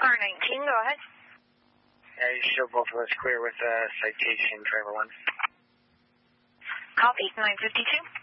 car 19, go ahead. Yeah, you show both of us clear with citation, driver 1. Copy, 952.